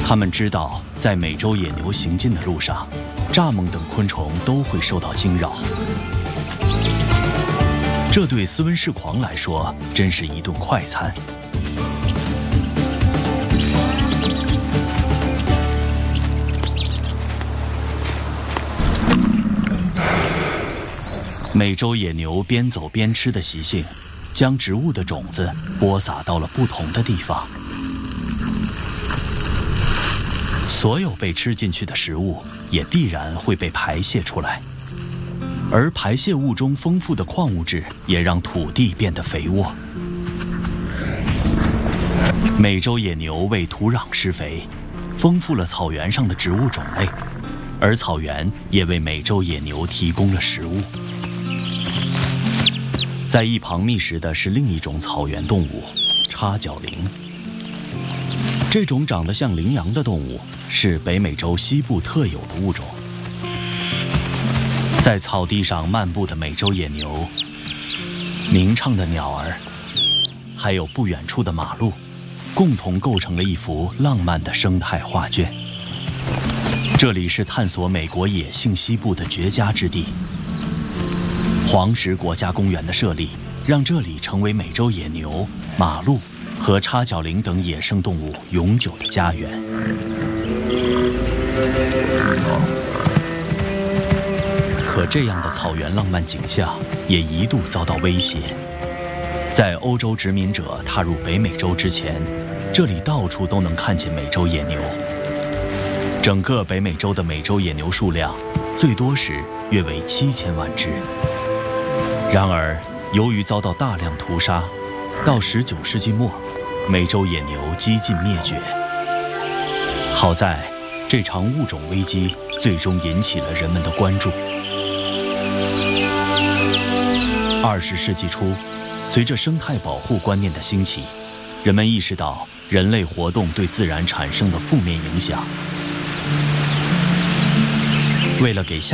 他们知道，在美洲野牛行进的路上，蚱蜢等昆虫都会受到惊扰。这对斯温氏狂来说，真是一顿快餐。美洲野牛边走边吃的习性，将植物的种子播撒到了不同的地方。所有被吃进去的食物也必然会被排泄出来，而排泄物中丰富的矿物质也让土地变得肥沃。美洲野牛为土壤施肥，丰富了草原上的植物种类，而草原也为美洲野牛提供了食物。在一旁觅食的是另一种草原动物——叉角羚。这种长得像羚羊的动物是北美洲西部特有的物种。在草地上漫步的美洲野牛，鸣唱的鸟儿，还有不远处的马路，共同构成了一幅浪漫的生态画卷。这里是探索美国野性西部的绝佳之地。黄石国家公园的设立，让这里成为美洲野牛、马鹿和叉角羚等野生动物永久的家园。可这样的草原浪漫景象也一度遭到威胁。在欧洲殖民者踏入北美洲之前，这里到处都能看见美洲野牛。整个北美洲的美洲野牛数量最多时约为7000万只。然而，由于遭到大量屠杀，到19世纪末，美洲野牛几近灭绝。好在，这场物种危机最终引起了人们的关注。20世纪初，随着生态保护观念的兴起，人们意识到人类活动对自然产生的负面影响。为了给下